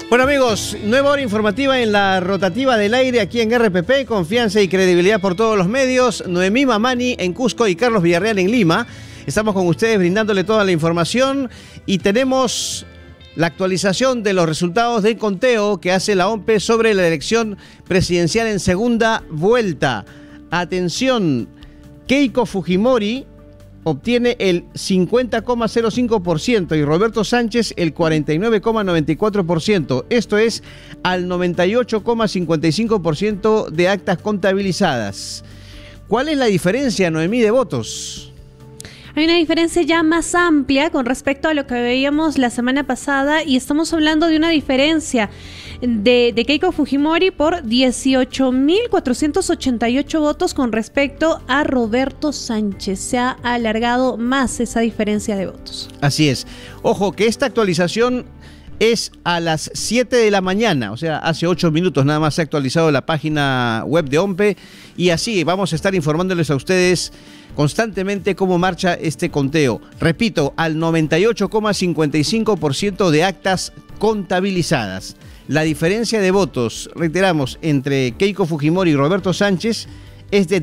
Bueno amigos, nueva hora informativa en la rotativa del aire aquí en RPP, confianza y credibilidad por todos los medios. Noemí Mamani en Cusco y Carlos Villarreal en Lima. Estamos con ustedes brindándole toda la información y tenemos la actualización de los resultados del conteo que hace la OMPE sobre la elección presidencial en segunda vuelta. Atención, Keiko Fujimori obtiene el 50,05% y Roberto Sánchez el 49,94%. Esto es al 98,55% de actas contabilizadas. ¿Cuál es la diferencia, Noemí, de votos? Hay una diferencia ya más amplia con respecto a lo que veíamos la semana pasada y estamos hablando de una diferencia de Keiko Fujimori por 18.488 votos con respecto a Roberto Sánchez. Se ha alargado más esa diferencia de votos. Así es. Ojo, que esta actualización es a las 7 de la mañana, o sea, hace 8 minutos nada más se ha actualizado la página web de OMPE y así vamos a estar informándoles a ustedes constantemente cómo marcha este conteo. Repito, al 98,55% de actas contabilizadas. La diferencia de votos, reiteramos, entre Keiko Fujimori y Roberto Sánchez es de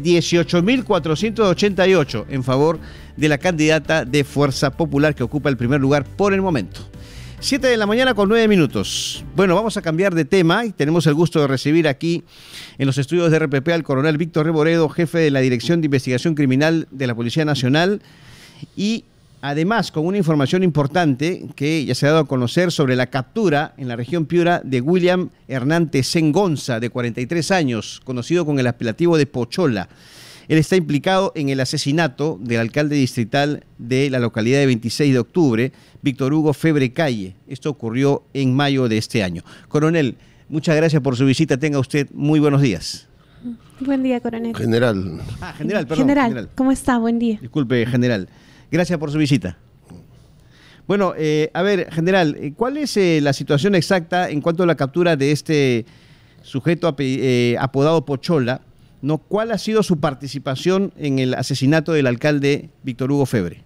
18.488 en favor de la candidata de Fuerza Popular que ocupa el primer lugar por el momento. 7 de la mañana con 9 minutos. Bueno, vamos a cambiar de tema y tenemos el gusto de recibir aquí en los estudios de RPP al coronel Víctor Reboredo, jefe de la Dirección de Investigación Criminal de la Policía Nacional y además con una información importante que ya se ha dado a conocer sobre la captura en la región Piura de William Hernández Sengonza, de 43 años, conocido con el apelativo de Pochola. Él está implicado en el asesinato del alcalde distrital de la localidad de 26 de octubre, Víctor Hugo Febre Calle. Esto ocurrió en mayo de este año. Coronel, muchas gracias por su visita. Tenga usted muy buenos días. Buen día, coronel. General. General, ¿cómo está? Buen día. Disculpe, general. Gracias por su visita. Bueno, a ver, general, ¿cuál es la situación exacta en cuanto a la captura de este sujeto apodado Pochola? ¿No? ¿Cuál ha sido su participación en el asesinato del alcalde Víctor Hugo Febre?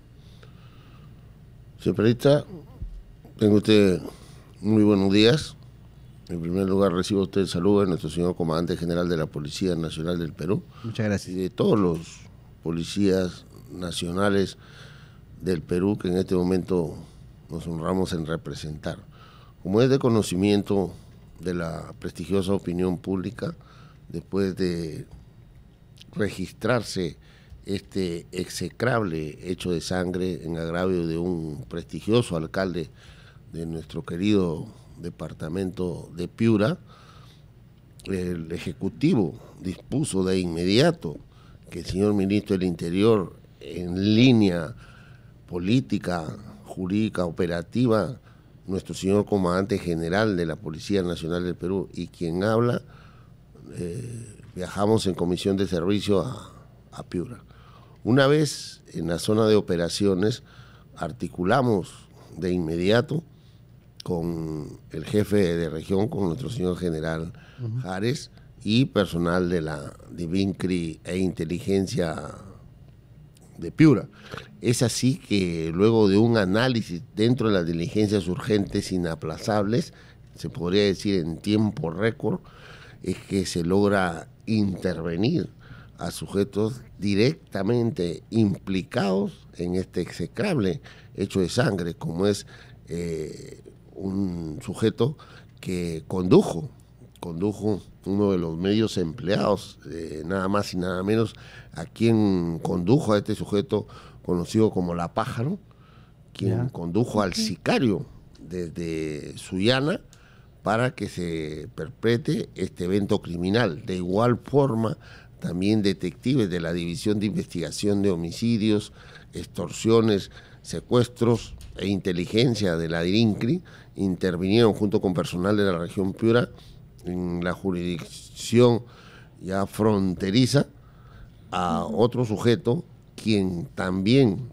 Señor periodista, tenga usted muy buenos días. En primer lugar, recibo usted el saludo de nuestro señor comandante general de la Policía Nacional del Perú. Muchas gracias. Y de todos los policías nacionales del Perú que en este momento nos honramos en representar. Como es de conocimiento de la prestigiosa opinión pública, después de registrarse este execrable hecho de sangre en agravio de un prestigioso alcalde de nuestro querido departamento de Piura, el Ejecutivo dispuso de inmediato que el señor ministro del Interior, en línea política, jurídica, operativa, nuestro señor comandante general de la Policía Nacional del Perú y quien habla, viajamos en comisión de servicio a Piura. Una vez en la zona de operaciones, articulamos de inmediato con el jefe de región, con nuestro señor general Jares y personal de la Divincri e Inteligencia de Piura. Es así que luego de un análisis dentro de las diligencias urgentes inaplazables, se podría decir en tiempo récord, es que se logra intervenir a sujetos directamente implicados en este execrable hecho de sangre, como es un sujeto que condujo uno de los medios empleados, nada más y nada menos, a quien condujo a este sujeto conocido como La Pájaro, quien condujo al sicario desde Sullana para que se perpetre este evento criminal. De igual forma, también detectives de la División de Investigación de Homicidios, Extorsiones, Secuestros e Inteligencia de la DIRINCRI intervinieron junto con personal de la región Piura en la jurisdicción ya fronteriza a otro sujeto quien también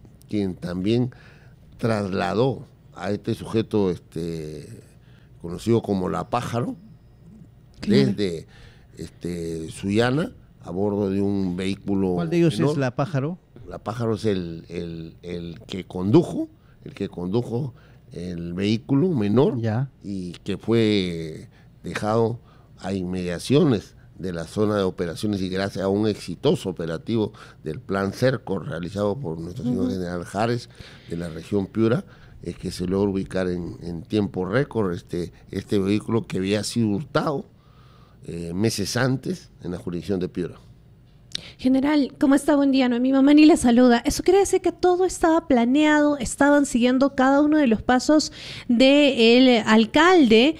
trasladó a este sujeto conocido como La Pájaro desde Sullana a bordo de un vehículo. ¿Cuál de ellos menor. es La Pájaro? La Pájaro es el que condujo el vehículo menor Ya. y que fue dejado a inmediaciones de la zona de operaciones y gracias a un exitoso operativo del Plan Cerco realizado por nuestro señor general Jares de la región Piura, es que se logra ubicar en tiempo récord este vehículo que había sido hurtado meses antes en la jurisdicción de Piura. General, ¿cómo está? Buen día. Mi mamá ni le saluda. Eso quiere decir que todo estaba planeado, estaban siguiendo cada uno de los pasos del alcalde.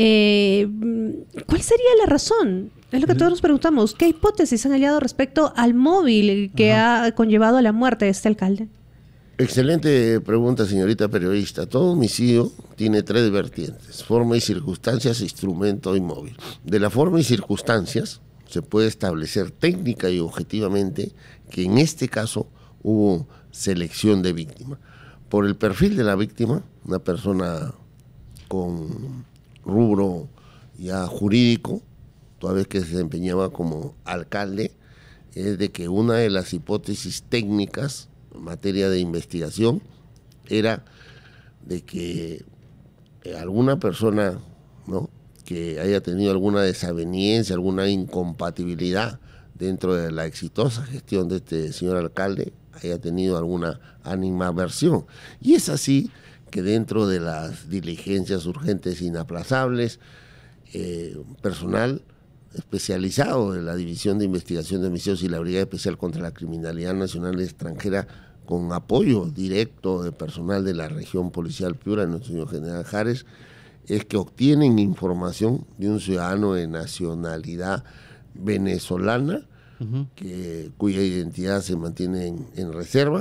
¿Cuál sería la razón? Es lo que todos nos preguntamos. ¿Qué hipótesis han hallado respecto al móvil que ha conllevado a la muerte de este alcalde? Excelente pregunta, señorita periodista. Todo homicidio tiene 3 vertientes: forma y circunstancias, instrumento y móvil. De la forma y circunstancias se puede establecer técnica y objetivamente que en este caso hubo selección de víctima. Por el perfil de la víctima, una persona con rubro ya jurídico, toda vez que se desempeñaba como alcalde, es de que una de las hipótesis técnicas en materia de investigación era de que alguna persona, ¿no?, que haya tenido alguna desaveniencia, alguna incompatibilidad dentro de la exitosa gestión de este señor alcalde, haya tenido alguna animadversión. Y es así que dentro de las diligencias urgentes inaplazables, personal especializado de la División de Investigación de Homicidios y la Brigada Especial contra la Criminalidad Nacional y Extranjera, con apoyo directo de personal de la región policial Piura, nuestro señor general Jares, es que obtienen información de un ciudadano de nacionalidad venezolana, cuya identidad se mantiene en reserva.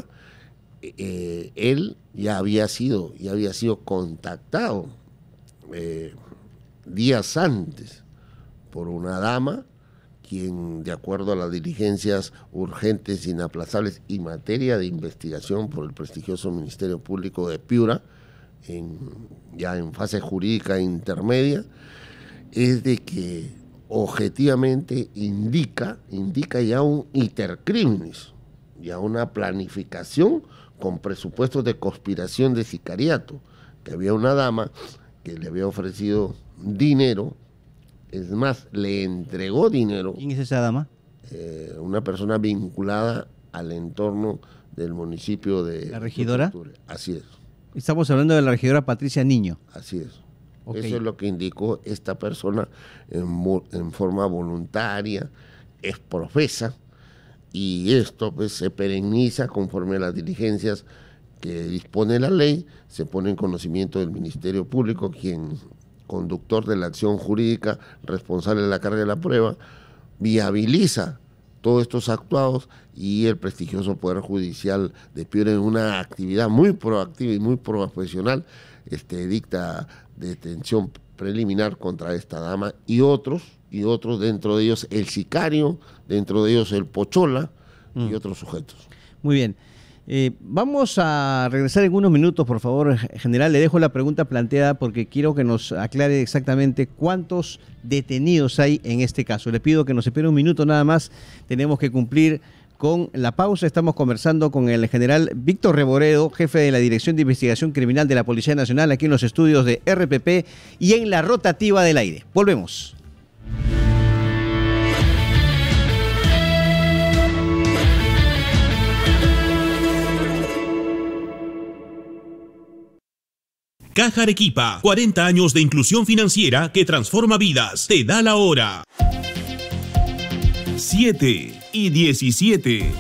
Él ya había sido contactado días antes por una dama, quien, de acuerdo a las diligencias urgentes, inaplazables y materia de investigación por el prestigioso Ministerio Público de Piura, ya en fase jurídica intermedia, es de que objetivamente indica ya un intercriminis, ya una planificación con presupuestos de conspiración de sicariato, que había una dama que le había ofrecido dinero, es más, le entregó dinero. ¿Quién es esa dama? Una persona vinculada al entorno del municipio de... ¿La regidora? Así es. Estamos hablando de la regidora Patricia Niño. Así es. Okay. Eso es lo que indicó esta persona en forma voluntaria, es profesa, y esto pues se perenniza conforme a las diligencias que dispone la ley, se pone en conocimiento del Ministerio Público, quien, conductor de la acción jurídica, responsable de la carga de la prueba, viabiliza todos estos actuados, y el prestigioso Poder Judicial de Piura, en una actividad muy proactiva y muy profesional, dicta detención preliminar contra esta dama y otros, dentro de ellos el sicario, dentro de ellos el Pochola y otros sujetos. Muy bien. Vamos a regresar en unos minutos, por favor, general. Le dejo la pregunta planteada porque quiero que nos aclare exactamente cuántos detenidos hay en este caso. Le pido que nos espere un minuto nada más. Tenemos que cumplir con la pausa. Estamos conversando con el general Víctor Reboredo, jefe de la Dirección de Investigación Criminal de la Policía Nacional, aquí en los estudios de RPP y en la rotativa del aire. Volvemos. Caja Arequipa, 40 años de inclusión financiera que transforma vidas. Te da la hora. 7:17.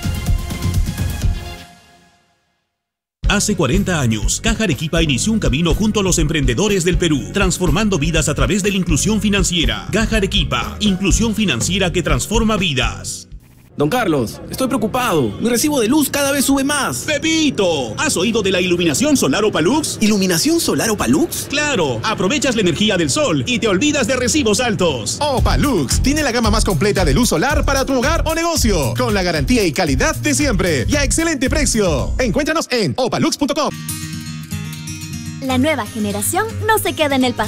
Hace 40 años, Caja Arequipa inició un camino junto a los emprendedores del Perú, transformando vidas a través de la inclusión financiera. Caja Arequipa, inclusión financiera que transforma vidas. Don Carlos, estoy preocupado. Mi recibo de luz cada vez sube más. ¡Pepito! ¿Has oído de la iluminación solar Opalux? ¿Iluminación solar Opalux? ¡Claro! Aprovechas la energía del sol y te olvidas de recibos altos. Opalux tiene la gama más completa de luz solar para tu hogar o negocio, con la garantía y calidad de siempre y a excelente precio. Encuéntranos en opalux.com. La nueva generación no se queda en el pasado.